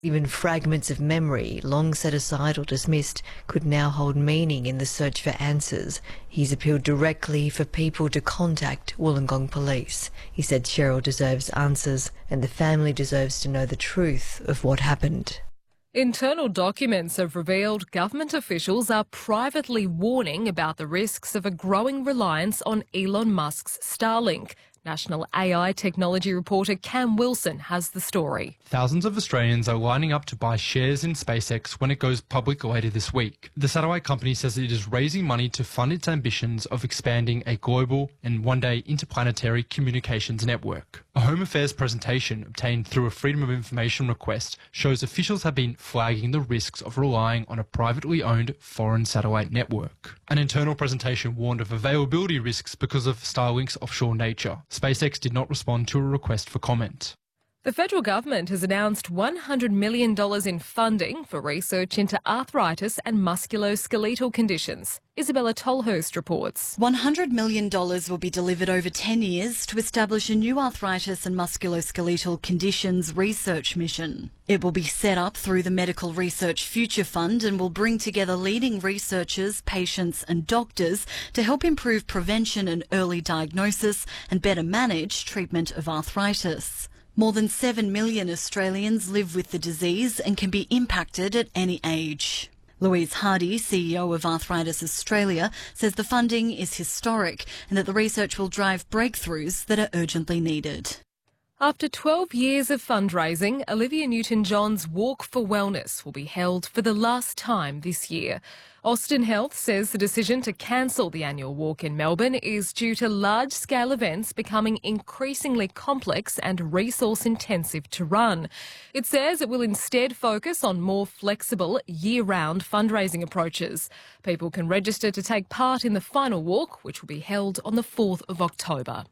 Even fragments of memory, long set aside or dismissed, could now hold meaning in the search for answers. He's appealed directly for people to contact Wollongong Police. He said Cheryl deserves answers and the family deserves to know the truth of what happened. Internal documents have revealed government officials are privately warning about the risks of a growing reliance on Elon Musk's Starlink. National AI technology reporter Cam Wilson has the story. Thousands of Australians are lining up to buy shares in SpaceX when it goes public later this week. The satellite company says it is raising money to fund its ambitions of expanding a global and one-day interplanetary communications network. A Home Affairs presentation obtained through a Freedom of Information request shows officials have been flagging the risks of relying on a privately owned foreign satellite network. An internal presentation warned of availability risks because of Starlink's offshore nature. SpaceX did not respond to a request for comment. The federal government has announced $100 million in funding for research into arthritis and musculoskeletal conditions. Isabella Tolhurst reports. $100 million will be delivered over 10 years to establish a new arthritis and musculoskeletal conditions research mission. It will be set up through the Medical Research Future Fund and will bring together leading researchers, patients and doctors to help improve prevention and early diagnosis and better manage treatment of arthritis. More than 7 million Australians live with the disease and can be impacted at any age. Louise Hardy, CEO of Arthritis Australia, says the funding is historic and that the research will drive breakthroughs that are urgently needed. After 12 years of fundraising, Olivia Newton-John's Walk for Wellness will be held for the last time this year. Austin Health says the decision to cancel the annual walk in Melbourne is due to large-scale events becoming increasingly complex and resource-intensive to run. It says it will instead focus on more flexible, year-round fundraising approaches. People can register to take part in the final walk, which will be held on the 4th of October.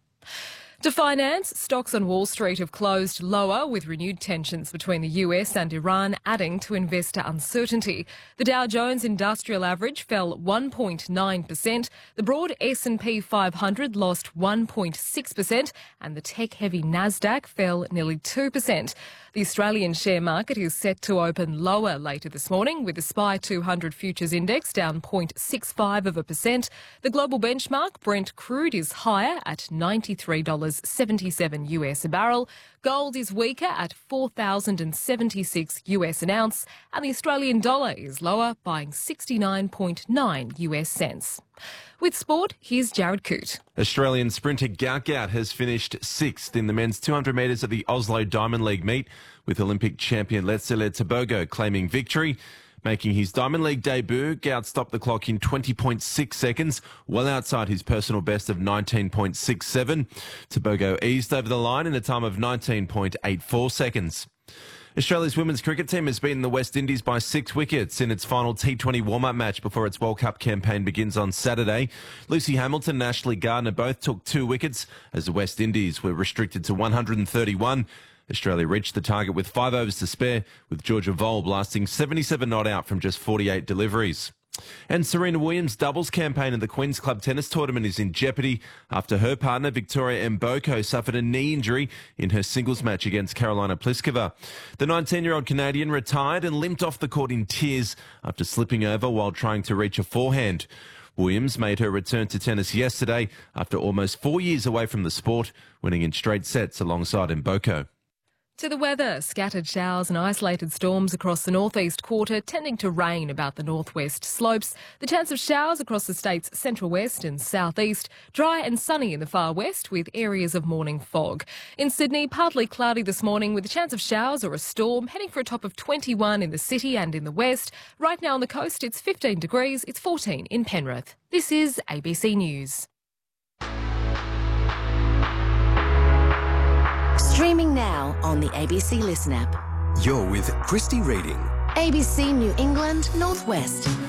To finance, stocks on Wall Street have closed lower with renewed tensions between the US and Iran adding to investor uncertainty. The Dow Jones Industrial Average fell 1.9%, the broad S&P 500 lost 1.6% and the tech-heavy Nasdaq fell nearly 2%. The Australian share market is set to open lower later this morning with the SPI 200 futures index down 0.65%. The global benchmark Brent crude is higher at $93.77 US a barrel. Gold is weaker at $4,076 US an ounce and the Australian dollar is lower, buying 69.9 US cents. With sport, here's Jared Coote. Australian sprinter Gout Gout has finished 6th in the men's 200 metres at the Oslo Diamond League meet, with Olympic champion Letsile Tebogo claiming victory. Making his Diamond League debut, Gout stopped the clock in 20.6 seconds, well outside his personal best of 19.67. Tebogo eased over the line in a time of 19.84 seconds. Australia's women's cricket team has beaten the West Indies by 6 wickets in its final T20 warm-up match before its World Cup campaign begins on Saturday. Lucy Hamilton and Ashley Gardner both took 2 wickets as the West Indies were restricted to 131. Australia reached the target with 5 overs to spare, with Georgia Vole blasting 77 not out from just 48 deliveries. And Serena Williams' doubles campaign in the Queen's Club Tennis Tournament is in jeopardy after her partner Victoria Mboko suffered a knee injury in her singles match against Karolina Pliskova. The 19-year-old Canadian retired and limped off the court in tears after slipping over while trying to reach a forehand. Williams made her return to tennis yesterday after almost 4 years away from the sport, winning in straight sets alongside Mboko. To the weather, scattered showers and isolated storms across the northeast quarter, tending to rain about the northwest slopes. The chance of showers across the state's central west and southeast, dry and sunny in the far west with areas of morning fog. In Sydney, partly cloudy this morning with a chance of showers or a storm, heading for a top of 21 in the city and in the west. Right now on the coast, it's 15 degrees, it's 14 in Penrith. This is ABC News. Streaming now on the ABC Listen app. You're with Christy Reading. ABC New England Northwest.